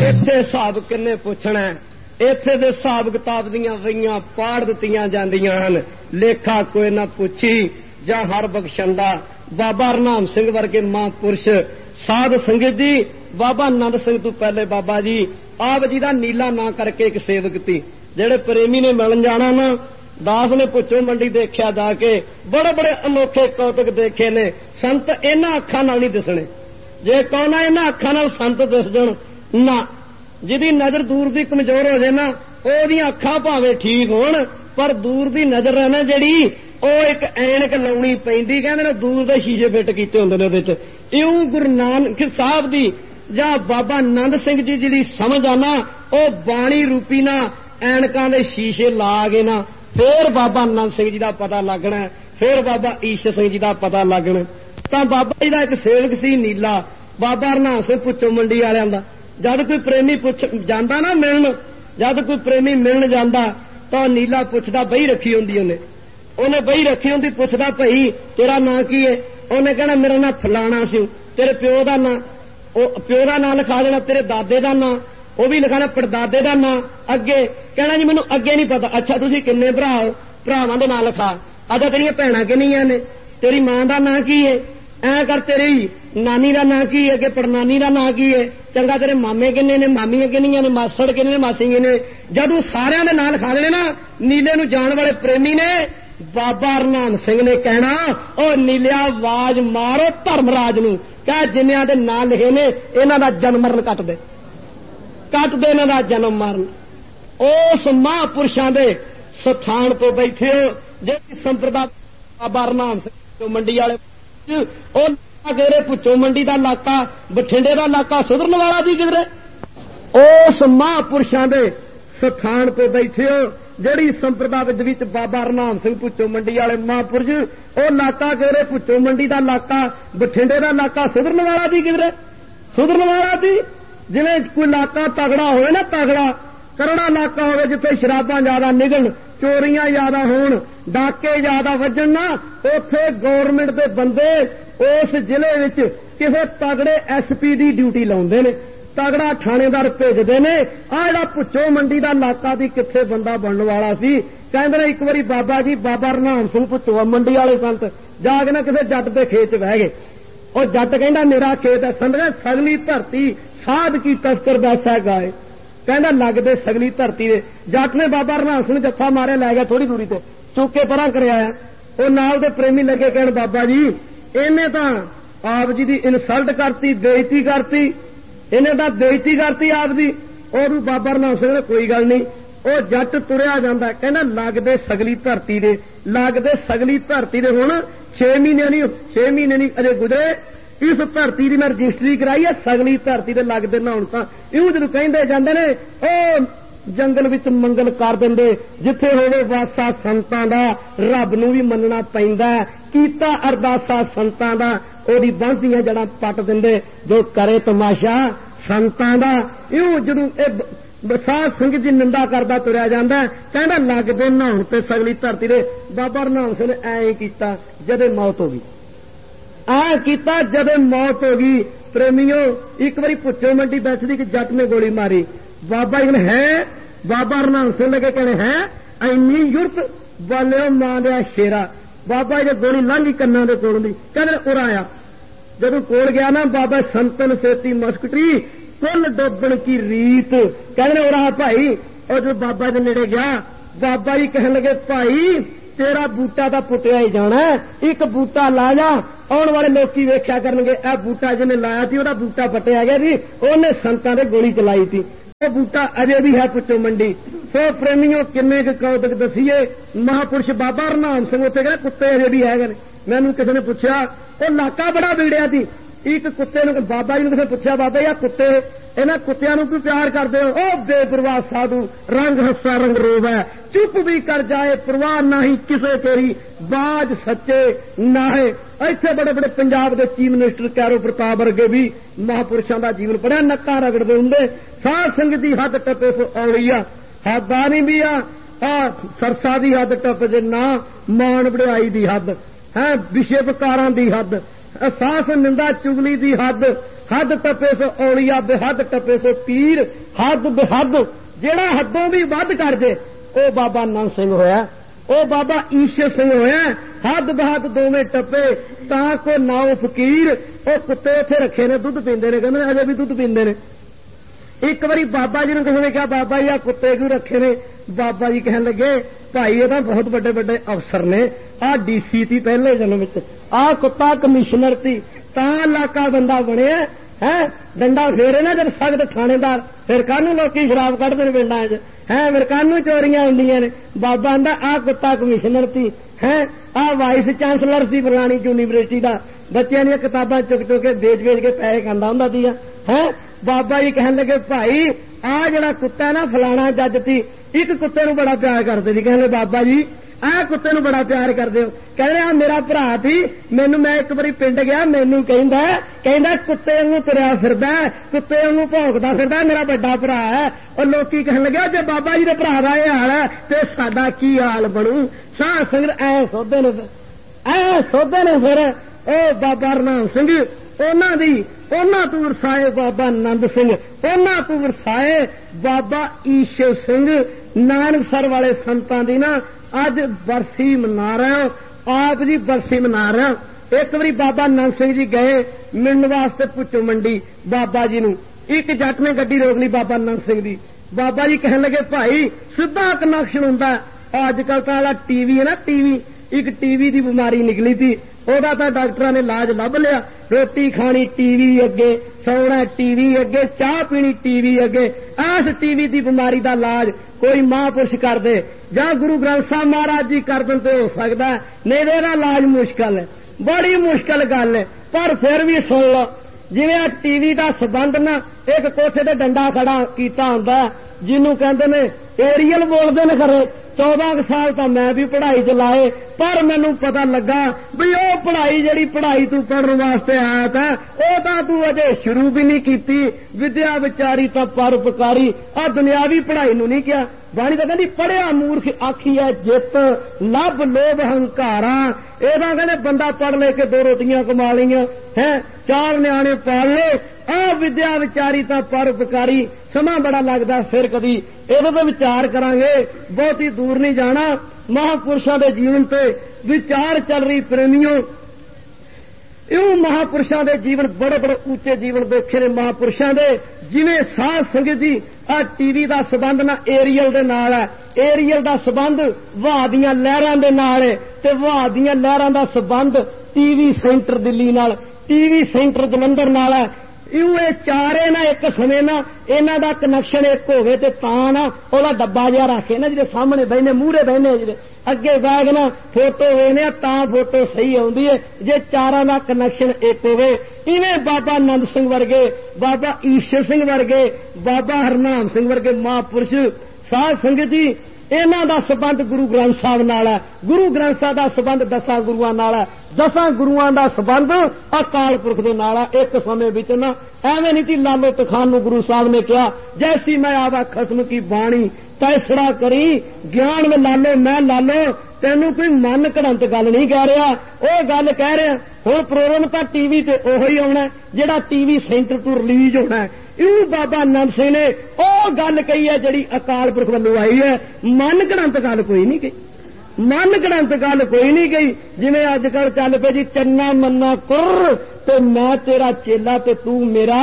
इत्थे हिसाब किन्ने पुछना है, इत्थे दे हिसाब किताब दियां वईयां पाड़ दित्तियां जांदियां हन। लेखा कोई ना पुछी जां हर बख्शंदा। बाबा हरनाम सिंह वर्गे महापुरुष साध संगत जी, बाबा आनंद सिंह तो पहले बाबा जी आप जी का नीला ना करके एक सेवक थी। जेड़े प्रेमी ने मिलन जाना ना, दास ने पुछो मंडी देखा जाके, बड़े बड़े अनोखे कौतुक देखे ने। संत इन्हां अखां नाल नहीं दिसने। जे कहना इन्हां अखां नाल संत दिस जाण ना, जिहदी नजर दूर दी कमजोर हो जाए ना, ओहदियां अखां भावें ठीक होण पर दूर दी नजर है ना जिहड़ी, ਉਹ एक ऐनक लाउणी पैंदी। कहंदे ने दूर दे शीशे फिट कीते हुंदे ने ਉਹਦੇ ਚ। इउं गुरु नानक साहब दी ਜਾਂ बाबा आनंद सिंह जी जिहड़ी समझ आ ना, ਉਹ बाणी रूपी ना ऐनकां दे शीशे ला के ना, फिर बाबा आनंद सिंह जी दा पता लगना, फिर बाबा ईश्वर सिंह जी दा पता लगना। तां बाबा जी दा एक सेवक सी नीला, बाबा हरनाम सिंह पुੱਛੋ मंडी वालियां दा। जद कोई प्रेमी पुੱਛ ਜਾਂਦਾ ना मिलन, जद कोई प्रेमी मिलन ਜਾਂਦਾ ਤਾਂ नीला पुੱਛਦਾ बही रखी ਹੁੰਦੀ ਉਹਨੇ बही रखी होंगी। पुछदा भाई तेरा नां की है? उन्हें कहना मेरा नां फलाना सी। तेरे प्यो का नां? प्यो का नां लिखा देना। तेरे दादे का नां? वह भी लिखाना। पड़दादे का नां? अगे कहना जी मैनू अगे नहीं पता। अच्छा तुसीं किन्ने भरा हो? भरावां दे नां लिखा। अच्छा तेरियां भैणां किन्नियां ने? तेरी मां का नां की है? ऐ कर तेरी नानी का नां की है? अगे पड़नानी का नां की है? चंगा तेरे मामे किन्ने ने? मामियां किन्नियां ने? मासड़ किन्ने ने? मासियां ने? जदों सारियां दे नां लिखा देने ना, नीले नूं जाण वाले प्रेमी ने बाबा हरनाम सिंह ने कहना, ओ नीलिया आवाज मारो धर्मराज नूं, कह जिन्नियां दे नां लिखे ने इन्हां दा जन्म मरण कट दे इन्हां दा जन्म मरण। उस महापुरुषां दे स्थान पर बैठे हो जिहड़ी संप्रदा बाबा हरनाम सिंह मंडी वाले, ओ घेरे पुੱਛੋ मंडी दा इलाका, बठिंडे दा इलाका, सुधरन वाला दी किधरे। उस महापुरुषां दे स्थान पर बैठे हो ਜਿਹੜੀ ਸੰਪਰਦਾ ਵਿੱਚ ਬਾਬਾ ਹਰਨਾਮ ਸਿੰਘ ਪੁੱਛੋ ਮੰਡੀ ਵਾਲੇ ਮਹਾਂਪੁਰਸ਼, ਉਹ ਇਲਾਕਾ ਕਿਹੜੇ? ਪੁੱਛੋ ਮੰਡੀ ਦਾ ਇਲਾਕਾ, ਬਠਿੰਡੇ ਦਾ ਇਲਾਕਾ, ਸੁਧਰਨ ਵਾਲਾ ਦੀ ਕਿਧਰੇ? ਸੁਧਰਨ ਵਾਲਾ ਦੀ। ਜਿਵੇਂ ਕੋਈ ਇਲਾਕਾ ਤਗੜਾ ਹੋਵੇ ਨਾ, ਤਗੜਾ ਕਰੜਾ ਇਲਾਕਾ ਹੋਵੇ ਜਿੱਥੇ ਸ਼ਰਾਬਾਂ ਜ਼ਿਆਦਾ ਨਿਕਲਣ, ਚੋਰੀਆਂ ਜ਼ਿਆਦਾ ਹੋਣ, ਡਾਕੇ ਜ਼ਿਆਦਾ ਵੱਜਣ ਨਾ, ਉੱਥੇ ਗੌਰਮੈਂਟ ਦੇ ਬੰਦੇ ਉਸ ਜ਼ਿਲ੍ਹੇ ਵਿੱਚ ਕਿਸੇ ਤਗੜੇ ਐਸਪੀ ਦੀ ਡਿਊਟੀ ਲਾਉਂਦੇ ਨੇ, तगड़ा थानेदार भेजते ने। आ जिहड़ा पुੱਛੋ मंडी का इलाका भी किथे बंदा बनने वाला सी। कहते ने एक बारी बाबा जी बाबा हरनाम सिंह पुੱਛੋ मंडी वाले संत जाके ना किसी जट के खेत बह गए। और जट कहता मेरा खेत है। संत ने सगली धरती साध की तस्कर बैसा गाए। कहता लगदे सगली धरती दे। जट ने बाबा हरनाम सिंह जत्था मारे लै गया थोड़ी दूरी से, चुक के परां कर आया। और नाल दे प्रेमी लगे कहण बाबा जी इन्हें तां आप जी की इनसल्ट करती, बेइज्जती करती, इन्हें तो बेइज्जती करती आप दी। और बाबा हरनाम सिंह ने कोई गल नहीं। वो जट तुरिया जांदा, कहना लगदे सगली धरती दे, लगदे सगली धरती दे। हुण 6 महीने नहीं अजे गुजरे, इस धरती की मैं रजिस्ट्री कराई है, सगली धरती दे लगदे ना। हुण तां इउं जदों कहिंदे जांदे ने ओ जंगल विच मंगल कर दिंदे, जिथे होवे वासा संतां दा, रब नूं भी मनना पैंदा, कीता अरदासा संतां दा, ओदी बांझियां जड़ां पट दिंदे, जो करे तमाशा संतां दा। इउं जदों साध संगत जी निंदा करदा तुरिया जांदा, कहंदा लगदे नहाउण ते सगली धरती दे। बाबा हरनाम सिंह ने ऐ कीता जदे मौत हो गई, ऐ कीता जदे मौत हो गई। प्रेमियों एक बारी पुੱਛੋ मंडी बैठदी कि जट ने गोली मारी। बाबा जी ने है, बाबा हरनाम सिंह लगे कहने है इन्नी युरत वाले मां दिया शेरा। बाबा जी गोली लांघी कन्ना दे कोलों दी, कहते उरा आया। जदों कोल गया ना बाबा संतन सेती मस्कटी कुल डोबण की रीत, कहते उरा भाई। और जो बाबा के नेड़े गया, बाबा जी कहने लगे भाई तेरा बूटा तो पुटिया ही जाना, एक बूटा ला जा, आने वाले लोग वेख्या करनगे ए बूटा जिन्हें लाया थी वह बूटा पटिया गया जी, उन्हें संतां दे गोली चलाई थी, वो बूटा अजे भी है पुੱਛੋ मंडी। सो प्रेमियों किन्ने के कौतुक दसीए। महापुरुष बाबा हरनाम सिंह उत्थे गए, कुत्ते अजे भी है। मैनू किसी ने पूछा वो इलाका बड़ा बिगड़िया थी, एक कुत्ते ने बाबा जी ने किसी पूछा बाबा यार कुत्ते इन्हां कुत्तियां नूं क्यों प्यार करदे हो? ओ बेपरवाह साधु रंग हस्सा रंग रोब है, चुप भी कर जाए परवाह नहीं किसे तेरी, बाज सच्चे नाहे। इत्थे बड़े बड़े पंजाब के चीफ मिनिस्टर कैरो प्रताप वर्गे भी महापुरुषों का जीवन पढ़िया, नक्का रगड़ते होंगे। साध संगत की हद टप्पे औली आ, हदानी भी आ, सरसा की हद टप जे ना, मान बढ़ाई की हद है, विषय प्रकारां की हद, सास निंदा चुगली दी हद, हद टपे सो औलिया बेहद टपे सो पीर, हद बेहद जेड़ा हदों भी वध कर जे ओ बाबा नंद सिंह होया, ओ बाबा ईश्वर सिंह होया। हद बहद दोवें टपे तां को नाओ फकीर। ओ कुत्ते इत्थे रखे ने दुध पींदे ने, कहंदे अजे भी दुध पींदे ने। एक बारी बाबा जी ने किसी ने कहा बाबा जी आ कुत्ते क्यों रखे ने? बाबा जी कहने लगे भाई ये तो बहुत बड़े बड़े अफसर ने, आ DC थी पहले जन्म च, आ कुत्ता कमिश्नर थी, तां इलाका बंदा बने है। डंडा फेरे ना जब सख्त थानेदार, फिर कानू लोग शराब कढ़ते हैं पिंडा च है, फिर कानू चोरियां होंदियां ने। बाबा आंदा आ कुत्ता कमिश्नर थी है, आ वाइस चांसलर सी फलानी यूनिवर्सिटी का, बच्चों दी किताबां चुक चुक के बेच बेच के पैसे खांदा हुंदा सी है। बाबा जी कहने लगे भाई आ जड़ा कुत्ता ना फलाना जज थी, एक कुत्ते नूं बड़ा प्यार करते सी। कहने बाबा जी आ कुत्ते नूं बड़ा प्यार करदे हो? कहने आ मेरा भरा थी, मैनू मैं एक बारी पिंड गया, मैनू कहंदा कुत्ते वांगू तुरया फिरदा, कुत्ते वांगू भौंकदा फिरदा, मेरा बड़ा भरा है। और लोकी कहने लगे जे बाबा जी दे भरा दा ये हाल है ते साडा की हाल बनू? साध संगत ऐ सोधे ने फिर ओ बाबा हरनाम सिंह ओना तू वरसाए बाबा नंद सिंह, ओना तू वरसाए बाबा ईश्वर सिंह। नानकसर वाले संतां दी ना अज बरसी मना रहे हो, आप जी बरसी मना रहे हो। एक बारी बाबा नंद सिंह जी गए मिलने वास्ते पुचो मंडी बाबा जी नूं, एक जट ने गड्डी रोक ली बाबा नंद सिंह दी। बाबा जी कहने लगे भाई सीधा कनैक्शन हुंदा, अजकल तो टीवी है ना, टीवी एक टीवी की बीमारी निकली थी, ओदा तो डॉक्टर ने इलाज लभ लिया। रोटी खानी टीवी अगे, सौना टीवी अगे, चाह पीनी टीवी अगे। इस टीवी की बीमारी का इलाज कोई महापुरुष कर दे या गुरु ग्रंथ साहब महाराज जी कर दें तो हो सकता है, नहीं तो इहदा इलाज मुश्किल है, बड़ी मुश्किल गल है। पर फिर भी सुन लो, जिवें टीवी का संबंध ना एक कोठे ते डंडा खड़ा कीता हुंदा, जिन्हों कहते ने एरियल बोलते ने खरे। 14 साल तो मैं भी पढ़ाई च लाए, पर मैनू पता लगा भी ओ पढ़ाई जिहड़ी पढ़ाई तू पढ़ने वास्ते आया था ओ तां तू अजे शुरू भी नहीं कीती। विद्या विचारी तां परोपकारी, आ दुनियावी पढ़ाई नूं नहीं किया। बाणी तां कहंदी पढ़िया मूर्ख आखिया जित, लभ लोभ हंकारा। एदा कहंदे बंदा पढ़ ले के 2 रोटियां कमा लियां है, 4 न्याणे पाल ले, आ विद्या विचारी तां परोपकारी। समा बड़ा लगदा, फिर कदी ਇਹਦੇ ਤੇ विचार करांगे, बहुत ही दूर नहीं जाना। महापुरुषों के जीवन पे विचार चल रही प्रेमियों, इउं महापुरुषों के जीवन बड़े बड़े ऊंचे जीवन देखे ने महापुरुषों के। जिवें साध संगत जी आ टीवी का संबंध ना एरियल दे नाल है, एरियल का संबंध वहा दियां लहरां दे नाल है, ते वहा दियां लहरां का संबंध टीवी सेंटर दिल्ली नाल, टीवी सेंटर जलंधर नाल है। इउं ये चारे ना एक समय ना इन्हां दा कनैक्शन एक होवे ते तां ना ओहदा डब्बा जिहा रखे ना जिहदे सामने बहने मूहरे बहने जिहदे अगे बैग ना फोटो वेने तां फोटो सही आउंदी है जे चारां दा कनैक्शन एक होवे। इवें बाबा नंद सिंह वर्गे, बाबा ईश्वर सिंह वर्गे, बाबा हरनाम सिंह वर्गे महापुरुष साध संगत जी इन्हां दा संबंध गुरु ग्रंथ साहब नाल है, गुरु ग्रंथ साहब दा संबंध 10 गुरुआं नाल है, 10 गुरुआं दा संबंध अकाल पुरख दे नाल है। एक समय विच ना एवें नहीं कि लालो तखान नूं गुरु साहब ने कहा जैसी मैं आवा खसम की बाणी तैसड़ा करी, ज्ञान में लालो मैं लालो, तेनू कोई मन घड़ंत गल नहीं कह रहा, ओ गल कह रहा हुण प्रोग्राम तां टीवी ते ओही आउणा जिहड़ा टीवी सेंटर तो रिलीज होना है। इउं बाबा नंद सिंह ने ओ गल कही है जिहड़ी अकाल पुरख वल्लों आई है, मन घड़ंत गल कोई नहीं कही, मन घड़ंत गल कोई नहीं गई। जिवें अजकल चल पे जी चन्ना मन्ना कुर ते मैं तेरा चेला ते तू मेरा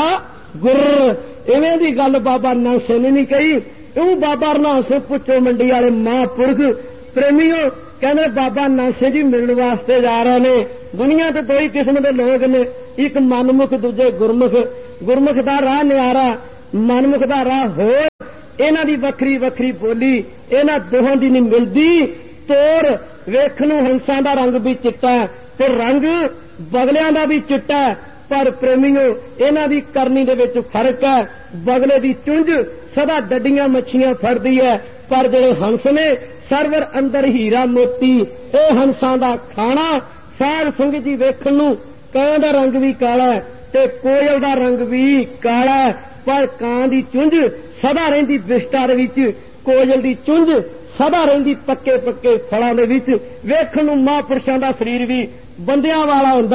गुर, इवें दी गल बाबा नंद सिंह ने नहीं कही। इउं बाबा हरनाम सिंह पुचो मंडी वाले महापुरख प्रेमियों कहने बाबा नंद सिंह जी मिलने वास्ते जा रहे ने। दुनिया ते 2 ही किस्म के लोग ने, एक मनमुख दूजे गुरमुख। गुरमुख दा राह न्यारा, मनमुख दा राह होर। इन्हां दी वखरी वखरी बोली, इन्हां दोहां दी नहीं मिलदी तोड़। वेखण नूं हंसां दा रंग भी चिट्टा है ते रंग बगलियां दा भी चिट्टा है, पर प्रेमियों इन्हां दी करनी दे विच फर्क है। बगले दी चुंझ सदा डड्डियां मच्छियां फड़दी है, पर जिहड़े हंस ने सरवर अंदर हीरा मोती, ए हंसां दा खाना। साध संगत जी वेखण नूं कां दा रंग भी काला है ते कोयल दा रंग भी काला है, पर कां दी चुंझ सदा रहिंदी बिस्टा दे विच, कोयल दी चुंझ सदा रहिंदी पक्के पक्के फलां दे विच। वेखण नूं महापुरुषां दा शरीर भी बंदियां वाला हुंदा,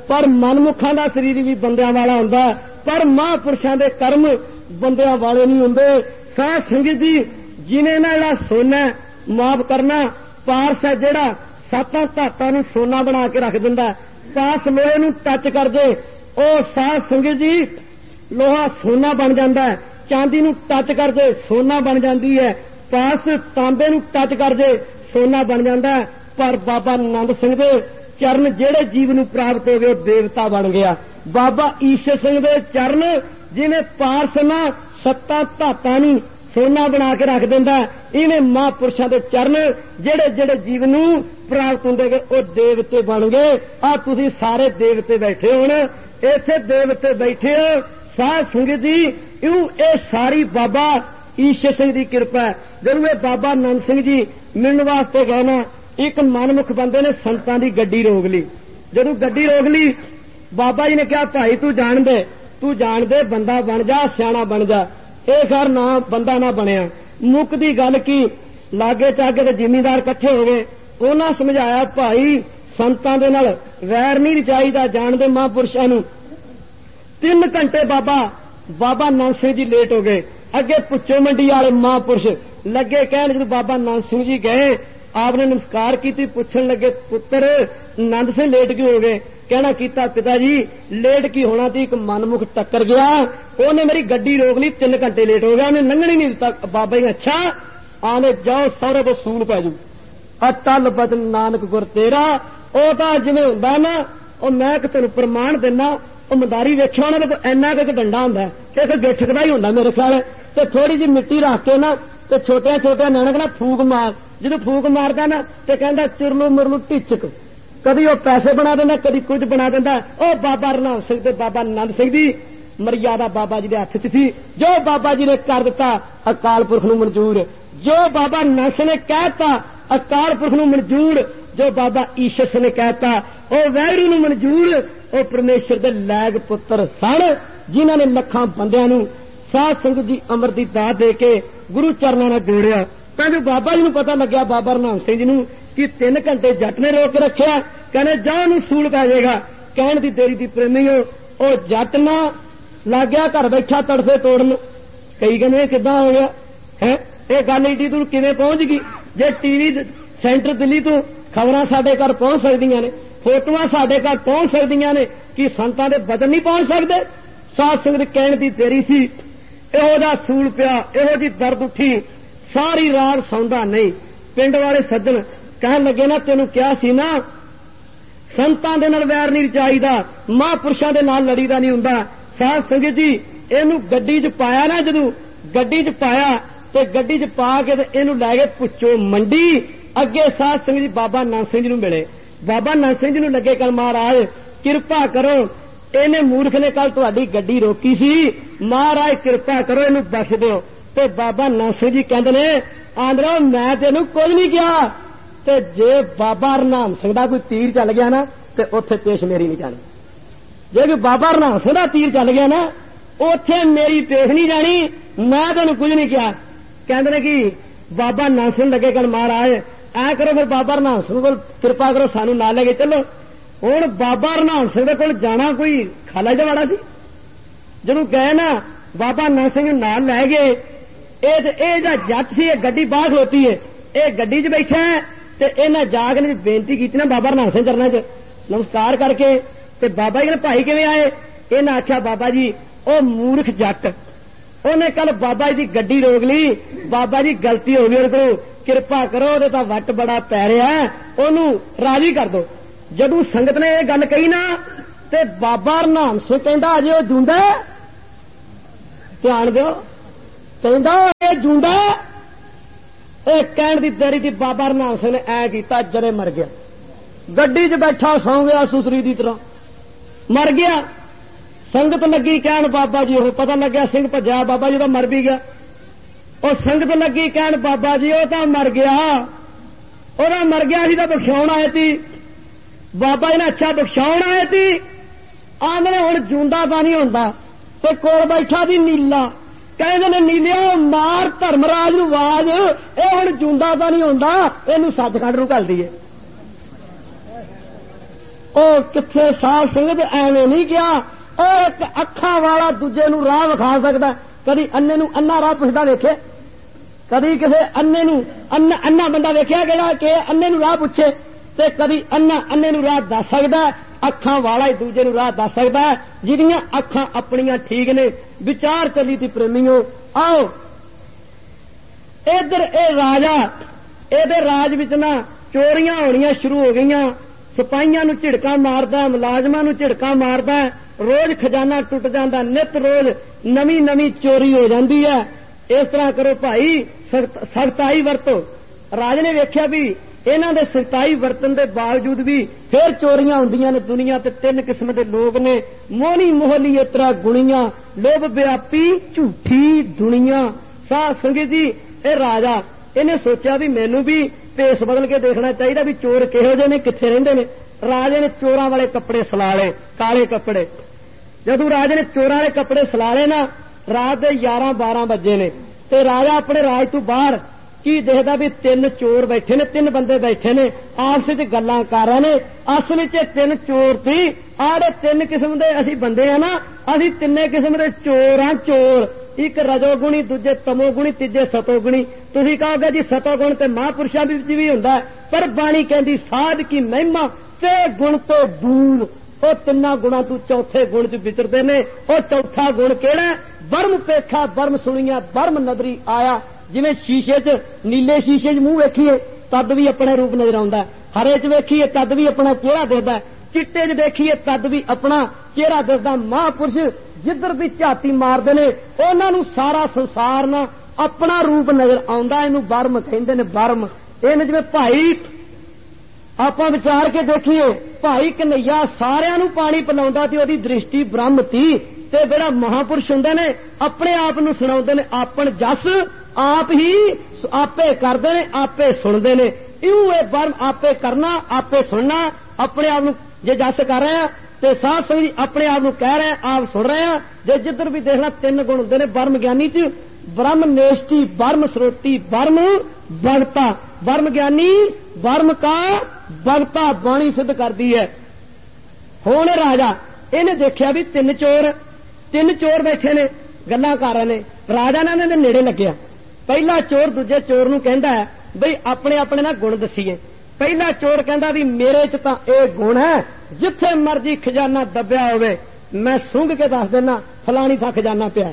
पर मनमुखां दा शरीर भी बंदियां वाला हुंदा, पर महापुरुषां दे कर्म बंदियां वाले नहीं हुंदे। साध संगत जी, जिन्हें ना जिहड़ा सोना माफ करना, पारस है जिहड़ा सत्तां धातां नूं सोना बना के रख दिंदा, पास लोहे नूं टच कर दे ਉਹ साध संगत जी लोहा सोना बन जाता है, चांदी नूं टच कर दे सोना बन जाती है, पास तांबे नूं टच कर दे सोना बन जाता है। पर बाबा नंद सिंह दे चरण जेड़े जीव नूं प्राप्त हो गए देवता बन गया। बाबा ईश्वर सिंह दे चरण जिन्हें पारस ना सत्ता धातां नूं सोना बना के रख दिंदा, इन्हें महापुरुषां दे चरण जेड़े जेड़े जीव नूं प्राप्त हुंदे गए वो देवते बन गए। आ तुसीं सारे देवते बैठे होण, इत्थे देवते बैठे हो। साध संगत जी, यूं ये सारी बाबा ईश्वर सिंह की कृपा है। जदों ये बाबा नंद सिंह जी मिलण वास्ते गए ना, एक मनमुख बंदे ने संतां दी गड्डी रोक ली। जदों गड्डी रोक ली, बाबा जी ने कहा भाई तू जान दे बंदा बन जा, सियाणा बन जा। ये घर ना बंदा ना बनया। मुकदी गल की लागे चागे ते जिमीदार इकट्ठे हो गए, उन्हां समझाया भाई संतां दे नाल वैर नहीं चाहिदा, जान दे महापुरुषां नूं। 3 घंटे बाबा नंद सिंह जी लेट हो गए। अगे पुच्चो मंडी वाले महापुरुष लगे कहण, जदों बाबा नंद सिंह जी गए आपने नमस्कार की, पूछण लगे पुत्र नंद सिंह लेट क्यों हो गए? कहना कीता पिताजी लेट की होना थी, एक मनमुख टक्कर गया, उन्हें मेरी गड्डी रोक ली, 3 घंटे लेट हो गया, उन्हें लंघण ही नहीं दिता। बाबा जी अच्छा आने जाओ सौरे को सूल पै जू, अटल बचन नानक गुर तेरा। ਉਹ ਤਾਂ ਜਿਵੇਂ ਹੁੰਦਾ ਨਾ, ਉਹ ਮੈਂ ਕਿ ਤੈਨੂੰ ਪ੍ਰਮਾਣ ਦਿੰਦਾ, ਉਹ ਮਦਾਰੀ ਵੇਖਿਆ ਉਹਨਾਂ ਦੇ ਕੋਲ ਇੰਨਾ ਕੁ ਡੰਡਾ ਹੁੰਦਾ, ਇੱਕ ਗਿੱਠਕ ਦਾ ਹੀ ਹੁੰਦਾ ਮੇਰੇ ਖਿਆਲ, ਤੇ ਥੋੜੀ ਜਿਹੀ ਮਿੱਟੀ ਰੱਖ ਕੇ ਨਾ ਤੇ ਛੋਟਿਆਂ ਛੋਟਿਆਂ ਨਿਆਣਿਆਂ ਕਹਿੰਦਾ ਫੂਕ ਮਾਰ, ਜਦੋਂ ਫੂਕ ਮਾਰਦਾ ਨਾ ਤੇ ਕਹਿੰਦਾ ਚਿਰਲੂ ਮੁਰਲੂ ਢਿੱਚਕ, ਕਦੀ ਉਹ ਪੈਸੇ ਬਣਾ ਦਿੰਦਾ ਕਦੀ ਕੁਝ ਬਣਾ ਦਿੰਦਾ। ਉਹ ਬਾਬਾ ਰਣਾਮ ਸਿੰਘ ਤੇ ਬਾਬਾ ਨੰਦ ਸਿੰਘ ਦੀ ਮਰਿਆਦਾ ਬਾਬਾ ਜੀ ਦੇ ਹੱਥ 'ਚ ਸੀ, ਜੋ ਬਾਬਾ ਜੀ ਨੇ ਕਰ ਦਿੱਤਾ ਅਕਾਲ ਪੁਰਖ ਨੂੰ ਮਨਜ਼ੂਰ, ਜੋ ਬਾਬਾ ਨੰਦ ਸਿੰਘ ਨੇ ਕਹਿਤਾ ਅਕਾਲ ਪੁਰਖ ਨੂੰ ਮਨਜ਼ੂਰ, जो बाबा ईश्वर ने कहता वो वैरू नूं मंजूर। वो परमेश्वर दे लैग पुत्र सन जिन्हां ने लखां बंदियां नूं साध संगत जी अमर दी दात दे के गुरु चरणां नाल जोड़िया। तां बाबा जी नूं पता लग्या बाबा रणाम सिंह जी नूं कि 3 घंटे जट ने रोक के रखिया, कहने जा नूं सूल पै जाएगा। कहण दी देरी दी प्रेमी हो, ओ जट ना लग गया घर बैठा तड़फे तोड़न। कई कहने किदां हो गया है, ये गल ईडी तूं किवें पहुंच गई? जे टीवी सेंटर दिल्ली तो खबरां साडे घर पहुंच सकदियां ने, फोटोआं साडे घर पहुंच सकदियां ने, कि संतां दे बदन नहीं पहुंच सकदे? साध संगत कहण दी देरी सी, इहो जिहा सूल पिया, इहो जी दर्द उठी, सारी रात सौंदा नहीं। पिंड वाले सज्जन कहण लगे ना तैनूं किहा सी ना संतां दे नाल वैर नहीं चाहिदा, महापुरुषां दे नाल लड़ीदा नहीं हुंदा। साध संगत जी इहनूं गड्डी 'च पाया ना, जदों गड्डी 'च पाया ते गड्डी 'च पा के ते इहनूं लै गए पुच्छो मंडी। अगे साध संगत जी बाबा नंद सिंह जी नूं मिले, बाबा नंद सिंह जी नूं लगे कल महाराज किरपा करो, इहने मूर्ख ने कल तुहाडी गड्डी रोकी सी, महाराज किरपा करो इहनूं बख्श दिओ। ते बाबा नंद सिंह जी कहंदे ने आंदरो मैं तैनूं कुछ नहीं किहा, ते जे बाबा रणाम सिंह दा कोई तीर चल गया ना ते उत्थे पेश मेरी नहीं जानी। जे कोई बाबा रणाम सिंह दा तीर चल गया ना उत्थे मेरी पेश नहीं जानी, मैं तैनूं कुछ नहीं किहा। कहंदे ने कि बाबा नंद सिंह लगे कल महाराज ऐ करो फिर बाबा रणाम सिंह कोल किरपा करो सानू नाल ले के चलो। हुण बाबा रणाम सिंह दे कोल जाना कोई खाला जवाड़ा सी। जदों गए ना बाबा नंद सिंह नाल लै गए, ਇਹ ਜਿਹੜਾ ਜੱਟ ਸੀ ਇਹ ਗੱਡੀ ਬਾਹਰ ਖਲੋਤੀ ਹੈ, ਇਹ ਗੱਡੀ 'ਚ ਬੈਠਾ ਹੈ ਤੇ ਇਹਨਾਂ ਜਾ ਕੇ ਨੇ ਬੇਨਤੀ ਕੀਤੀ ਨਾ ਬਾਬਾ ਰਣਾਮ ਸਿੰਘ ਚਰਨਾਂ 'ਚ ਨਮਸਕਾਰ ਕਰਕੇ ਤੇ ਬਾਬਾ ਜੀ ਨੇ ਭਾਈ ਕਿਵੇਂ ਆਏ? ਇਹਨਾਂ ਆਖਿਆ ਬਾਬਾ ਜੀ ਉਹ ਮੂਰਖ ਜੱਟ ਉਹਨੇ ਕੱਲ ਬਾਬਾ ਜੀ ਦੀ ਗੱਡੀ ਰੋਕ ਲਈ, ਬਾਬਾ ਜੀ ਗਲਤੀ ਹੋ ਗਈ ਉਹਦੇ ਕੋਲੋਂ, ਕਿਰਪਾ ਕਰੋ ਉਹਦੇ ਤਾਂ ਵੱਟ ਬੜਾ ਪੈ ਰਿਹਾ, ਉਹਨੂੰ ਰਾਜ਼ੀ ਕਰ ਦਿਓ। ਜਦੋਂ ਸੰਗਤ ਨੇ ਇਹ ਗੱਲ ਕਹੀ ਨਾ ਤੇ ਬਾਬਾ ਰਣਾਮ ਸਿੰਘ ਕਹਿੰਦਾ ਅਜੇ ਉਹ ਜੂੰਦਾ, ਧਿਆਨ ਦਿਓ, ਕਹਿੰਦਾ ਇਹ ਜੂੰਦਾ। ਇਹ ਕਹਿਣ ਦੀ ਦੇਰੀ ਦੀ ਬਾਬਾ ਰਣਾਮ ਸਿੰਘ ਨੇ ਐ ਕੀਤਾ ਜਰੇ ਮਰ ਗਿਆ, ਗੱਡੀ 'ਚ ਬੈਠਾ ਸੌਂ ਗਿਆ ਸੁਸਰੀ ਦੀ ਤਰ੍ਹਾਂ ਮਰ ਗਿਆ। ਸੰਗਤ ਲੱਗੀ ਕਹਿਣ ਬਾਬਾ ਜੀ ਉਹ ਪਤਾ ਲੱਗਿਆ ਸਿੰਘ ਭੱਜਿਆ, ਬਾਬਾ ਜੀ ਤਾਂ ਮਰ ਵੀ ਗਿਆ। ਉਹ ਸੰਗਤ ਲੱਗੀ ਕਹਿਣ ਬਾਬਾ ਜੀ ਉਹ ਤਾਂ ਮਰ ਗਿਆ, ਉਹਦਾ ਮਰ ਗਿਆ ਸੀ ਤਾਂ ਬਖਸ਼ਾਉਣ ਆਏ ਸੀ। ਬਾਬਾ ਜੀ ਨੇ ਅੱਛਾ ਬਖਸ਼ਾਉਣ ਆਏ ਸੀ, ਆਂਦੇ ਹੁਣ ਜੂੰਦਾ ਤਾਂ ਨਹੀਂ ਹੁੰਦਾ। ਤੇ ਕੋਲ ਬੈਠਾ ਸੀ ਨੀਲਾ, ਕਹਿੰਦੇ ਨੇ ਨੀਲਿਆ ਮਾਰ ਧਰਮਰਾਜ ਨੂੰ ਆਵਾਜ਼, ਇਹ ਹੁਣ ਜੂੰਦਾ ਤਾਂ ਨਹੀਂ ਹੁੰਦਾ, ਇਹਨੂੰ ਸੱਚਖੰਡ ਨੂੰ ਘੱਲ ਦਈਏ। ਉਹ ਕਿੱਥੇ ਸਾਧ ਸੰਗਤ ਐਵੇਂ ਨਹੀਂ ਗਿਆ। ਉਹ ਇੱਕ ਅੱਖਾਂ ਵਾਲਾ ਦੂਜੇ ਨੂੰ ਰਾਹ ਵਿਖਾ ਸਕਦਾ। ਕਦੀ ਅੰਨੇ ਨੂੰ ਅੰਨਾ ਰਾਹ ਪੁੱਛਦਾ ਵੇਖੇ? ਕਦੀ ਕਿਸੇ ਅੰਨੇ ਨੂੰ ਅੰਨਾ ਬੰਦਾ ਵੇਖਿਆ ਜਿਹੜਾ ਕਿ ਅੰਨੇ ਨੂੰ ਰਾਹ ਪੁੱਛੇ? ਤੇ ਕਦੀ ਅੰਨੇ ਨੂੰ ਰਾਹ ਦੱਸ ਸਕਦਾ? ਅੱਖਾਂ ਵਾਲਾ ਹੀ ਦੂਜੇ ਨੂੰ ਰਾਹ ਦੱਸ ਸਕਦਾ ਜਿਹਦੀਆਂ ਅੱਖਾਂ ਆਪਣੀਆਂ ਠੀਕ ਨੇ। ਵਿਚਾਰ ਚੱਲੀ ਤੀ ਪ੍ਰੇਮੀਓ। ਆਓ इधर ए राजा, ਇਹਦੇ राज विच ना चोरियां होनियां शुरू हो गईयां। सिपाहियां नूं झिड़का मारदा, मुलाजमां नूं झिड़का मारदा, रोज खजाना टुट जांदा, नित रोज नवी नवी चोरी हो जाती है। इस तरह करो भाई, सख्ताई वरतो। राज ने वेख्या भी इन्हां दे सख्ताई वरतन दे बावजूद भी फिर चोरियां हुंदियां ने। दुनिया ते तीन किस्म दे लोग ने, मोहनी मोहली इतरा गुणियां, लोभ व्यापी झूठी दुनिया। साध संगत जी, ए राजा इन्हें सोचा भी मैनू भी भेस बदल के देखना चाहिए भी चोर किहो जे ने, कित्थे रहिंदे ने। राजे ने चोरां वाले कपड़े सलाले, काले कपड़े। जदों राजे ने चोरां वाले कपड़े सलाले ना, रात के 11-12 बजे ने, ते राजा अपने राज तों बाहर की देखदा भी तीन चोर बैठे ने, तीन बंदे बैठे ने, आपस विच गल्लां कर रहे ने। असल विच तीन चोर सी। आड़े तीन किस्म दे असीं बंदे आ ना, असीं तिन्ने किस्म दे चोर आ। चोर एक रजोगुणी, दूजे तमोगुणी, तीजे सतोगुणी। तुसीं कहोगे जी सतोगुण ते महापुरुषां विच भी हुंदा है, पर बाणी कहंदी साध की महिमा ते गुण तो दूर। ਉਹ ਤਿੰਨਾਂ ਗੁਣਾਂ ਤੋਂ ਚੌਥੇ ਗੁਣ ਚ ਵਿਚਰਦੇ ਨੇ। ਉਹ ਚੌਥਾ ਗੁਣ ਕਿਹੜਾ? ਬਰਮ ਪੇਖਾ ਬਰਮ ਸੁਣੀਆਂ ਬਰਮ ਨਜ਼ਰੀ ਆਇਆ। ਜਿਵੇਂ ਸ਼ੀਸ਼ੇ 'ਚ, ਨੀਲੇ ਸ਼ੀਸ਼ੇ 'ਚ ਮੂੰਹ ਵੇਖੀਏ ਤਦ ਵੀ ਆਪਣਾ ਰੂਪ ਨਜ਼ਰ ਆਉਂਦਾ, ਹਰੇ 'ਚ ਵੇਖੀਏ ਤਦ ਵੀ ਆਪਣਾ ਚਿਹਰਾ ਦਿਖਦਾ, ਚਿੱਟੇ 'ਚ ਦੇਖੀਏ ਤਦ ਵੀ ਆਪਣਾ ਚਿਹਰਾ ਦਿਖਦਾ। ਮਹਾਂਪੁਰਸ਼ ਜਿੱਧਰ ਵੀ ਝਾਤੀ ਮਾਰਦੇ ਨੇ ਉਹਨਾਂ ਨੂੰ ਸਾਰਾ ਸੰਸਾਰ ਨਾ ਆਪਣਾ ਰੂਪ ਨਜ਼ਰ ਆਉਂਦਾ। ਇਹਨੂੰ ਬਰਮ ਕਹਿੰਦੇ ਨੇ, ਬਰਮ। ਇਹਨੇ ਜਿਵੇਂ ਭਾਈ ਆਪਾਂ ਵਿਚਾਰ ਕੇ ਦੇਖੀਏ, ਭਾਈ ਕਨਈਆ ਸਾਰਿਆਂ ਨੂੰ ਪਾਣੀ ਪਿਲਾਉਂਦਾ ਤੇ ਉਹਦੀ ਦ੍ਰਿਸ਼ਟੀ ਬ੍ਰਹਮ ਤੀ। ਤੇ ਜਿਹੜਾ ਮਹਾਂਪੁਰਸ਼ ਹੁੰਦੇ ਨੇ ਆਪਣੇ ਆਪ ਨੂੰ ਸੁਣਾਉਂਦੇ ਨੇ, ਆਪਣ ਜਸ ਆਪ ਹੀ ਆਪੇ ਕਰਦੇ ਨੇ, ਆਪੇ ਸੁਣਦੇ ਨੇ। ਇਉਂ ਇਹ ਬਰਮ ਆਪੇ ਕਰਨਾ, ਆਪੇ ਸੁਣਨਾ। ਆਪਣੇ ਆਪ ਨੂੰ ਜੇ ਜਸ ਕਰ ਰਹੇ ਆ ਤੇ ਸਾਧ ਸੰਗਤ ਜੀ ਆਪਣੇ ਆਪ ਨੂੰ ਕਹਿ ਰਹੇ ਆ, ਆਪ ਸੁਣ ਰਹੇ ਆ। ਜੇ ਜਿੱਧਰ ਵੀ ਦੇਖਣਾ ਤਿੰਨ ਗੁਣ ਹੁੰਦੇ ਨੇ ਬਰਮ ਗਿਆਨੀ 'ਚ। ब्रह्म नेष्टि, ब्रह्म स्रोती, ब्रह्म भगता। ब्रह्म ज्ञानी ब्रह्म का भगता बाणी सिद्ध करती है। हुण राजा इन्हें देखिया भी तीन चोर बैठे ने, गल्लां कर रहे ने। राजा ने इन्हां दे नेड़े लग्या। पहला चोर दूजे चोर नूं कहंदा है बई अपने अपने ना गुण दसीए। पहला चोर कहंदा भी मेरे च तां इह गुण है, जिथे मर्जी खजाना दबिया होवे मैं सूंघ के दस देना फलानी था खजाना पिया।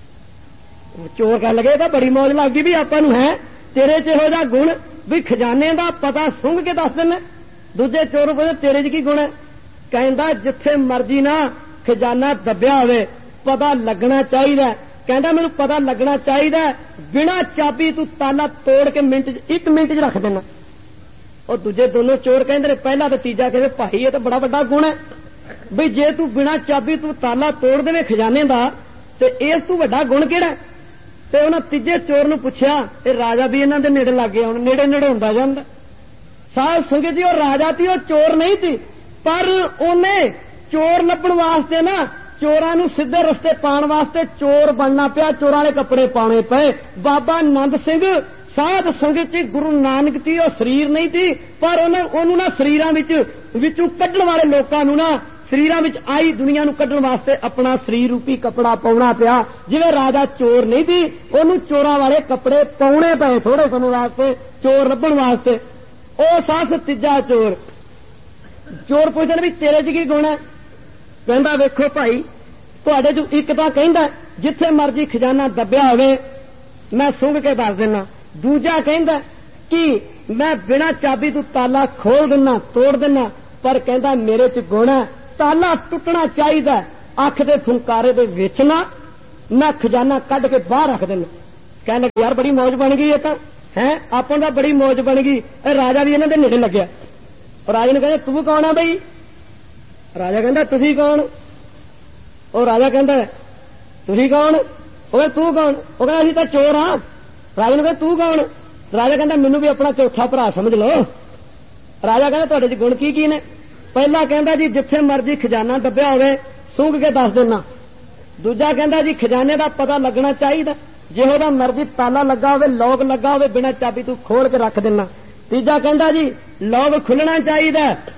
चोर कह लगे तो बड़ी मौज लग गई भी आपां नूं है तेरे च इहो जिहा गुण भी खजाने दा पता सूंघ के दस देना। दूजे चोर कहंदे तेरे च की गुण है? कहंदा जिथे मर्जी ना खजाना दबिया होवे पता लगना चाहिए। कहंदा मैनूं पता लगना चाहिए, बिना चाबी तू ताला तोड़ के एक मिनट च रख देना। और दूजे दोनों चोर कहंदे ने पहला तो तीजा कहंदे भाई ये तो बड़ा वड्डा गुण है भी जे तू बिना चाबी तू ताला तोड़ देवे खजाने दा ते इस तू वड्डा गुण किहड़ा? ते उन्हां तीजे चोर नूं पुछया ते राजा भी इन्हां दे नेड़े लग गया। हुण नेड़े नेड़े हुंदा जांदा। साध संगत जी, और राजा ती और चोर नहीं थी, पर उन्हें चोर लभण वास्ते ना चोरां नूं सिद्धे रस्ते पाउण वास्ते चोर बनना पिया, चोरां वाले कपड़े पाउणे पए। बाबा नंद सिंह साध संगत जी, गुरु नानक जी और शरीर नहीं थी, पर उन्होंने ना शरीरां विचों कड्ढण वाले लोकां नूं ना शरीरां विच आई दुनिया नूं कड्ढण वास्ते अपना शरीर रूपी कपड़ा पाउणा पिया। जिवें राजा चोर नहीं थी, उहनूं चोरां वाले कपड़े पाउणे पए थोड़े समय वास्ते चोर लभण वास्ते। ओ साथ तीजा चोर पुछदे भी तेरे च की गुण है? कहंदा वेखो भाई तुहाडे च एक तां कहंदा जिथे मर्जी खजाना दबिया होवे मैं सूंघ के दस देना। दूजा कहंदा कि मैं बिना चाबी तू ताला खोल देना, तोड़ देना। पर कहंदा मेरे च गुण है ताला टुटना चाहिए, अख दे फुंकारे दे विच ना मैं खजाना कढ के बाहर रख देना। कहने लगे यार बड़ी मौज बन गई है तो है आपां दा बड़ी मौज बन गई। राजा भी इन्हां दे नेड़े लग्या। राजा ने कहंदा तू कौन है बई? राजा कहंदा तुसीं कौन? और राजा कहंदा तुसीं कौन? ओ कहंदा तू कौन? ओ कहंदा असीं तां चोर हां। राजा ने कहंदा तू कौन? राजा कहंदा मैनूं भी अपना चौथा भरा समझ लो। राजा कहंदा तुहाडे च गुण की ने? पहला कहंदा जी जिथे मर्जी खजाना दबिया होवे सूंघ के दस देना। दूजा कहंदा जी खजाने दा पता लगना चाहिए, जिहो दा मर्जी ताला लगा होवे लॉक लगा होवे बिना चाबी तू खोल के रख देना। तीजा कहंदा जी लॉक खुलना चाहिए,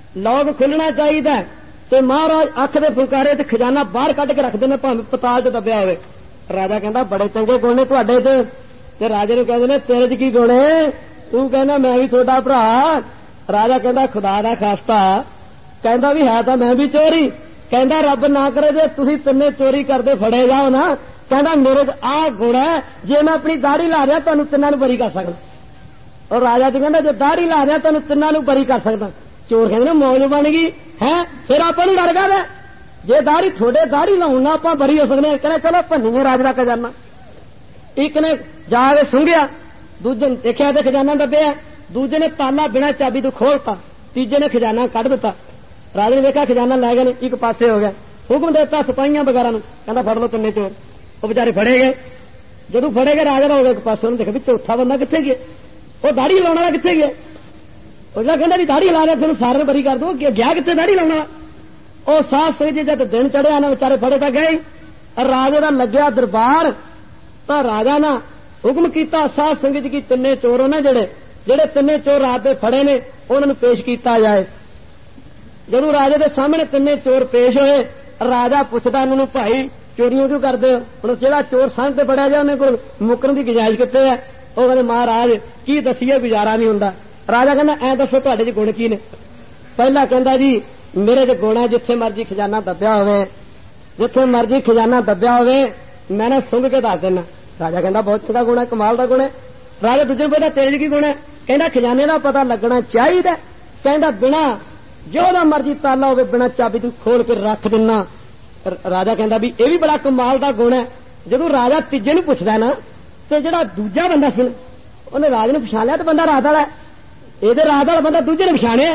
लॉक खुलना चाहिए ते महाराज अख दे फुलकारे ते खजाना बाहर कढ के रख देने भावें पताल च दबिया होवे। राजा कहता बड़े चंगे गुण ने तुहाडे ते राजे नूं कहंदे ने तेरे च की गुण है, तू कहना मैं भी थोड़ा भरा। राजा कहता खुदा दा खास्ता, कहता भी है तो मैं भी चोरी, कहता रब ना करे जे तुसीं तिन्ने चोरी करदे फड़े जाओ ना, कहता मेरे च आ गुण है जे मैं अपनी दाढ़ी ला दिया तुहानूं तिन्नां नूं बरी कर सकदा। और राजा जी कहता जे दाढ़ी ला दिया तुहानूं तिन्नां नूं बरी कर सकदा। चोर कहते मौज बन गई है, फिर आप डर गया जे दाढ़ी थोड़े दाढ़ी लाउना आप बरी हो सकते। कहना चलो भन्नीए राज का खजाना। एक ने जाके सुंघिया, दूजे ने देखिया तो खजाना दबिया, दूजे ने ताला बिना चाबी तो खोलता, तीजे ने खजाना कढ़ दिता। राजे ने देखा खजाना लै गए, एक पासे हो गया, हुक्म देता सिपाहियां वगैरह कहता फड़ लो तिन्ने चोर। वो बेचारे फड़े गए, जदों फड़े गए राजा हो गए एक पासे, उन्होंने देखा भी चौथा बंदा कितने गया, वो दाढ़ी लाने वाला कितने गया। उसने कहना भी दाढ़ी ला रहा तेन सारे बरी कर दो, गया कितने दाढ़ी लाने वाला। ਉਹ ਸਾਧ ਸਿੰਘ ਜੀ जब दिन चढ़िया ना बेचारे फड़े तो गए। राजे का लग्या दरबार तो राजा ना हुक्म किया साध संगत की तिन्ने चोर ने जेड़े तिन्ने चोर रात के फड़े ने उन्होंने पेश किया जाए। जदों राजे के सामने तिन्ने चोर पेश होए, राजा पूछता इन्होंने भाई चोरियों क्यों करते हो। हुण जेड़ा चोर संग ते फड़िया जाए उन्हें कोल मुकरन की गुजाइश कित्ते है। वो कहते महाराज की दसीए गुजारा नहीं हुंदा। राजा कहना ऐ दसो तुहाडे च गुण की ने। पहला कहंदा जी मेरे च गुण है जिथे मर्जी खजाना दबिया होवे, जिथे मर्जी खजाना दबिया होवे मैं ना सुंघ के दस देना। राजा कहता बहुत चंगा गुण है, कमाल का गुण है। राजा दूजे ने पूछा तेरे की गुण है, कहता खजाने का पता लगना चाहिए, कहता बिना जो मर्जी ताला होवे बिना चाबी तू खोल के रख देना। राजा कहता भी यह भी बड़ा कमाल का गुण है। जदों राजा तीजे नूं पुछदा ना तो जिहड़ा दूजा बंदा सुन उन्हें राज नूं पछाण लिया तो बंदा रात वाला है, ਇਹਦੇ ਰਾਜ ਵਾਲਾ ਬੰਦਾ ਦੂਜੇ ਨੇ ਪਛਾਣਿਆ।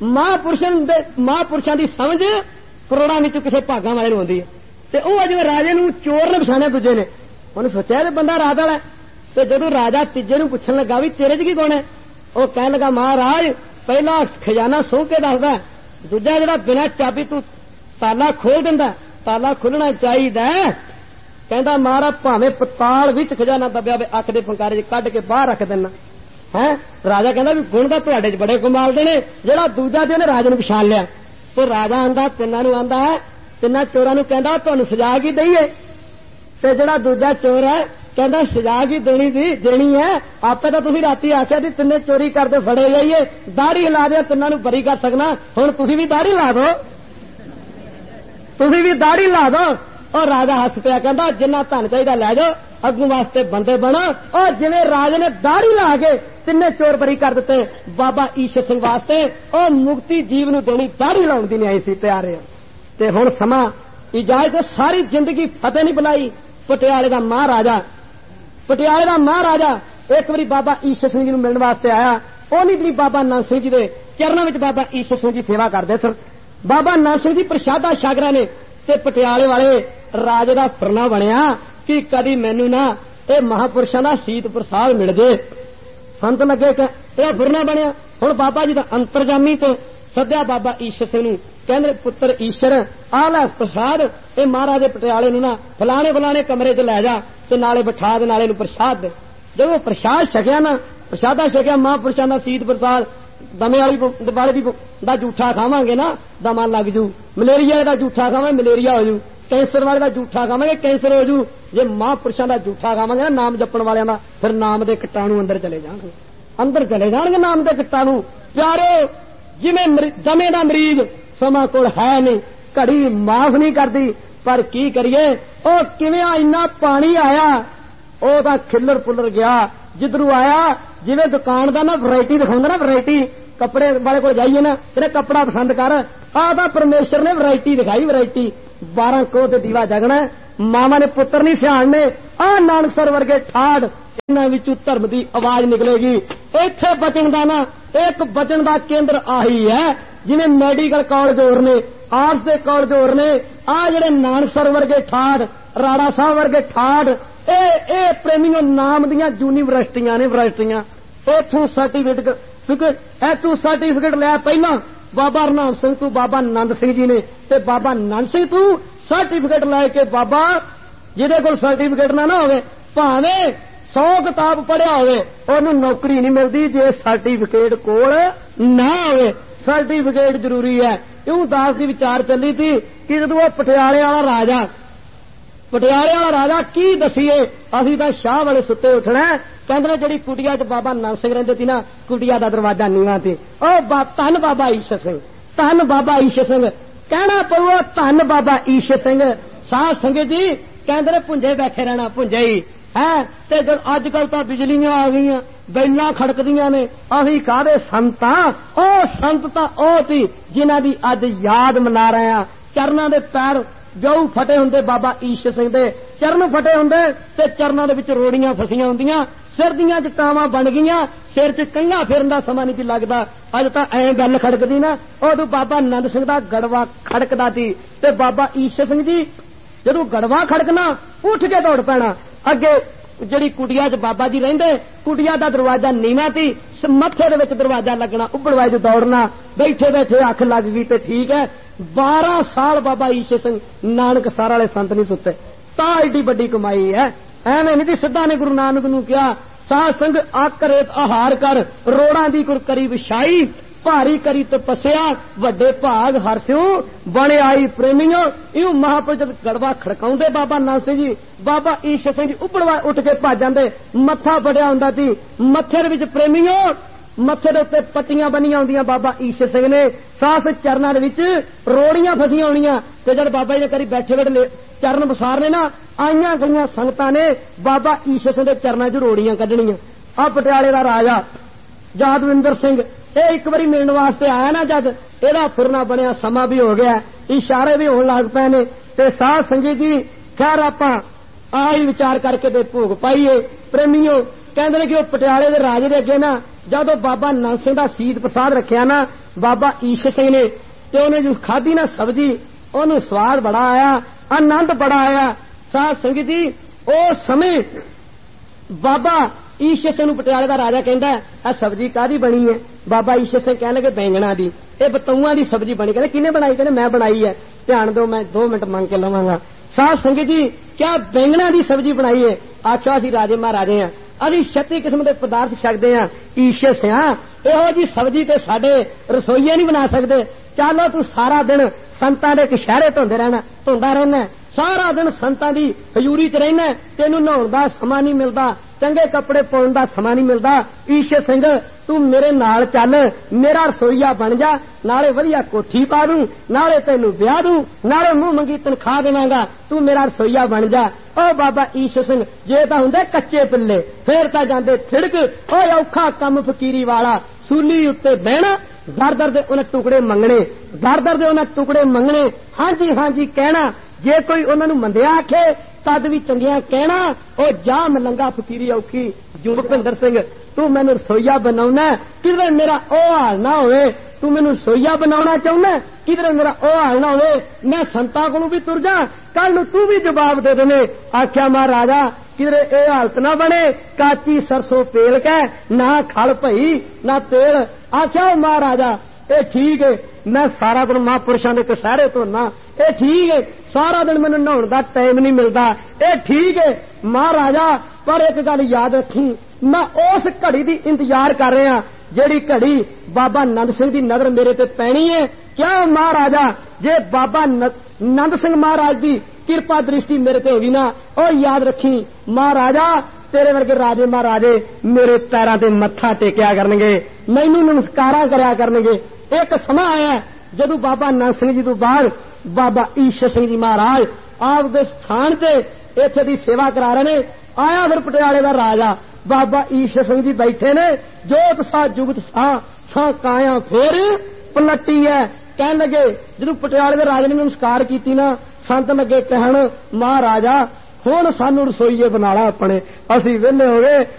ਮਹਾਂਪੁਰਸ਼ਾਂ ਦੀ ਸਮਝ ਕਰੋੜਾਂ ਵਿੱਚੋਂ ਕਿਸੇ ਭਾਗਾਂ ਵਾਲੇ ਨੂੰ ਹੁੰਦੀ ਹੈ ਤੇ ਉਹ ਜਿਵੇਂ ਰਾਜੇ ਨੂੰ ਚੋਰ ਨੇ ਪਛਾਣਿਆ ਦੂਜੇ ਨੇ, ਉਹਨੇ ਸੋਚਿਆ ਇਹ ਬੰਦਾ ਰਾਜ ਵਾਲਾ। ਤੇ ਜਦੋਂ ਰਾਜਾ ਤੀਜੇ ਨੂੰ ਪੁੱਛਣ ਲੱਗਾ ਵੀ ਤੇਰੇ 'ਚ ਕੀ ਗੁਣ ਹੈ, ਉਹ ਕਹਿਣ ਲੱਗਾ ਮਹਾਰਾਜ ਪਹਿਲਾ ਖਜ਼ਾਨਾ ਸੌਂ ਕੇ ਦੱਸਦਾ, ਦੂਜਾ ਜਿਹੜਾ ਬਿਨਾਂ ਚਾਬੀ ਤੂੰ ਤਾਲਾ ਖੋਲ ਦਿੰਦਾ, ਤਾਲਾ ਖੁੱਲਣਾ ਚਾਹੀਦਾ। ਕਹਿੰਦਾ ਮਹਾਰਾਜ ਭਾਵੇਂ ਪਤਾਲ ਵਿੱਚ ਖਜ਼ਾਨਾ ਦੱਬਿਆ ਵੇ ਅੱਖ ਦੇ ਫੰਕਾਰੇ 'ਚ ਕੱਢ ਕੇ ਬਾਹਰ ਰੱਖ ਦੇਣਾ है। राजा कहता भी गुण तो तुहाडे च बड़े कमाल दे ने, जेड़ा दूजा ते उहने राजे नूं पछाण लिया। तो राजा आंदा तिन्नां नूं आंदा है, तिन्नां चोरां नूं कहंदा तुहानूं सजा की दईए। ते जेड़ा दूजा चोर है कहंदा सजा की देनी है, आपे तां तुसीं राती आख्या सी तिन्ने चोरी करदे फड़े जाइए, दाढ़ी हिला दे तिन्नां नूं बरी कर सकना, हुण तुसीं भी दाढ़ी ला दो, तुसीं भी दाढ़ी ला दो। और राजा हस पिया कहंदा जिन्ना धन चाहिदा लै जाओ, अगू वास्ते बंदे बनो। और जिवें राजे ने दाढ़ी ला के तिन्ने चोर बरी कर दिते, बाबा ईश्वर सिंह वास्ते और मुक्ति जीव नूं देनी दाढ़ी लाउण दी नहीं आई सी तैयार। ते हुण समा इजाजत सारी जिंदगी फतेह नहीं बुलाई। पटियाले दा महाराजा एक बारी बाबा ईश्वर सिंह जी नूं मिलण वास्ते आया। ओहनी भी बाबा नानक सिंह जी दे चरणां विच बाबा ईश्वर सिंह जी सेवा करदे सन। बाबा नानक सिंह जी प्रशादा शागरा ने ते पटियाले वाले राजे दा फरना बनिया कि कदी मैनू ना ये महापुरुषों का शीत प्रसाद मिल जाए। संत लगे यह फुरना बनया। हुण बाबा जी का अंतरजामी तो सद्या बाबा ईश्वर सिंह नूं, कहंदे पुत्र ईश्वर आ लै प्रसाद, ये महाराज पटियाले नूं ना फलाने कमरे च लै जा ते नाले बिठा दे, नाले नूं प्रसाद दे। जब वो प्रसाद छकिया ना, प्रसादा छकिया महापुरुषों का शीत प्रसाद, दमे वाली दा जूठा खावांगे ना दमा लग जू, मलेरिया का जूठा खावांगे मलेरिया हो जू, कैंसर वाले का जूठा खावांगे कैंसर हो जू। जे महापुरुषों का जूठा खावांगे ना नाम जपण वालियां दा, फिर नाम दे कीटाणु अंदर चले जाणगे नाम दे कीटाणु। प्यारो जिवें दमे दा मरीज समा कोल है नहीं, घड़ी माफ नहीं करदी, पर की करिए ओ किवें इन्ना पानी आया ओ दा खिल्लर पुलर गया जिधरू आया। जिवें दुकान दा ना वैरायटी दिखाउंदा ना, वैरायटी कपड़े वाले को जाइए ना तेरे कपड़ा पसंद कर, आदा परमेश्वर ने वैरायटी दिखाई, वैरायटी 12 कोह ते दीवा जगना। मामा ने पुत्र नहीं सियाणने, आ नानकसर वर्गे ठाड़ इन्हां विचों धर्म की आवाज निकलेगी। इत्थे बचन दा ना एक बचन दा केंद्र आही है, जिवें मैडिकल कॉलेज होर ने, आर्ट्स दे कॉलेज होर ने, आ जिहड़े नानकसर वर्गे ठाड़, राड़ा साहब वर्गे ठाड़, ए प्रेमियों नाम दियां यूनीवर्सिटियां ने, यूनिवर्सिटियां इथों सर्टिफिकेट लिया पहला बाबा हरनाम सिंह तू बाबा नंद सिंह जी ने, ते बाबा नंद सिंह तू सर्टिफिकेट लैके बाबा जिहदे कोल सर्टिफिकेट ना होवे भावें 100 किताब पढ़िया होवे ओनू नौकरी नहीं मिलती जे सर्टिफिकेट कोल ना होवे। सर्टिफिकेट जरूरी है। यूं दास की विचार चली थी कि जदों वो पटियाले वाला राजा की दसीए, असीं तां शाह वाले सुते उठना। कहंदे जिहड़ी कुटिया च बाबा नानक सिंह रहिंदे सी ना, कुटिया दा दरवाजा नीवां सी। ओ धन बाबा ईशर सिंह, धन बाबा ईशर सिंह, कहना पऊगा धन बाबा ईशर सिंह। साध संगत जी कहंदे ने भुंजे बैठे रहना, भुंजे ही है। ते जद अजकल तां बिजलियां आ गईयां, बैलां खड़कदियां ने, असीं काहदे संतां। ओ संत तां ओ सी जिन्हां दी अज याद मना रहे हां। चरनां दे पैर जऊ फटे हुंदे, बाबा ईशर सिंह दे चरण फटे हुंदे ते चरनां दे विच रोड़ियां फसियां हुंदियां, सिर दियां जटावां बन गईयां, सिर च कंघा फेरन दा समां नहीं सी लगदा। अज तां ऐ गल खड़कदी ना, उदों बाबा नंद सिंह दा गड़वा खड़कदा सी ते बाबा ईशर सिंह जी जदों गड़वा खड़कना उठ के दौड़ पैना। अगे जिहड़ी कुटिया च बाबा जी रहिंदे, कुटिया दा दरवाजा नीवां सी, मत्थे दे विच दरवाजा लगना, उबड़ च दौड़ना, बैठे बैठे अख लग गई ते ठीक है। 12 साल बाबा ईशर सिंह नानक सर वाले संत नहीं सुते, तां एडी वड्डी कमाई है। एवें नहीं सिद्धा ने गुरु नानक नूं कहा, साध संग अक रेत आहार कर, रोड़ां दी कुर करी विछाई, भारी करी तपस्या वड्डे भाग हरस्यों बने आई प्रेमियों। इं महापुरुष जद गड़वा खड़काउंदे बाबा नानक सिंह जी, बाबा ईशर सिंह जी उबड़वा उठ के भज जांदे। मत्था फड़िया हुंदा सी, मत्थे दे विच प्रेमियों मत्थे दे उत्ते पट्टियां बनियां हुंदियां बाबा ईशर सिंह ने, सास चरनां दे विच रोड़ियां फसियां होणियां। ते जद बाबा जी ने करी बैठे बैठे चरण वसारने ना, आईयां गईयां संगतां ने बाबा ईशर सिंह दे चरनां च रोड़ियां कढणियां। आ पटियाले दा राजा यादविंदर सिंह ये एक बारी मिलने वास्ते आया ना, जद एदा फिरना बनया, समा भी हो गया, इशारे भी होने लग पे ने। ते साध संगत जी खैर आपां आई विचार करके ते भोग पाईए। प्रेमियों कहंदे ने कि पटियाले दे राजे दे अगे ना जदों बाबा नानक सिंह दा सीध प्रसाद रखिया ना बाबा ईशर सिंह ने, ते उन्हें जो खाधी ना सब्जी, उन्हें स्वाद बड़ा आया, आनंद बड़ा आया। साध संगत जी उस समय बाबा ईशर सिंह नूं पटियाले दा राजा कहंदा है सब्जी कादी बनी है? बाबा ईशर सिंह कहने लगे बैंगणा दी, ये बतौआं दी सब्जी बनी। कहंदे किने बनाई? कहंदे मैं बनाई है। ध्यान दो, मैं 2 मिनट मंग के लवांगा। साध संगत जी क्या बैंगणा दी सब्जी बनाई है? आख्या असीं राजे महाराजे हां, असीं 36 किस्म दे पदार्थ छकदे हां, ईशर सिंह इहो जी सब्जी ते साडे रसोईए नहीं बना सकदे। चलो तू सारा दिन संतां दे कशहरे धोंदा रहना, सारा दिन संतां दी हजूरी च रहना, तेनू नहाउण दा समां नहीं मिलदा, चंगे कपड़े पाउण दा समां नहीं मिलदा। ईशर सिंह तू मेरे नाल चल, मेरा रसोईया बन जा, नाले वधिया कोठी पा दूं, नाले तेनू ब्याह दूं, नाले मुंह मंगी तनखा देवांगा, तू मेरा रसोईया बन जा। ओ बाबा ईशर सिंह जे तां हुंदे कच्चे पिल्ले फेर तां जांदे थिड़क। ओ औखा कम फकीरी वाला, सूली उत्ते बहना, दर दर दे उन्हें टुकड़े मंगने, दर दर दे उन्हें टुकड़े मंगने, हांजी हांजी कहना, जे कोई उन्हां नूं मंदिया आखे तद भी चंगिया कहना। ओ जा मलंगा फकीरी औखी भुपिंदर सिंह, तू मैनू रसोईया बनाउना, किधरे मेरा ओ हाल ना होवे। तू मैनू रसोईया बनाउणा चाहुंदा, किधरे मेरा ओ हाल ना होवे, मैं संतां कोलों भी तुर जा, कल नूं तू भी जवाब दे देने। आख्या महाराजा किधरे ए हालत ना बने, काची सरसों पेल के ना खल भई ना तेल। आख्या महाराजा ए ठीक है, मैं सारा दिन महापुरुषां दे कशहरे धोना, ए ठीक है, सारा दिन मैनूं नहाउण दा टाइम नहीं मिलदा, ए ठीक है महाराजा, पर एक गल याद रखी, मैं उस घड़ी दी इंतजार कर रहा जेड़ी घड़ी बाबा नंद सिंह दी नजर मेरे ते पैनी है। क्या महाराजा जे बाबा नंद सिंह महाराज दी किरपा दृष्टि मेरे ते होगी ना, ओ याद रखी महाराजा तेरे वर्गे राजे महाराजे मेरे पैरां ते मत्था टेकिया करनगे, मैनू नमस्कारा करया करनगे। एक समा आया जदों बाबा नंद सिंह जी तो बाद बाबा ईशर सिंह जी महाराज आप दे स्थान ते इत्थे दी सेवा करा रहे ने। आया फिर पटियाले दा राजा बाबा ईशर सिंह जी बैठे ने, जोत सा जुगत सा काया फिर पलटी है। कहन लगे जदों पटियाले दे राजे ने नमस्कार कीती ना, संत लगे कहण महाराजा हुण सानू रसोईए बनाला अपने, असीं वेले हो गए,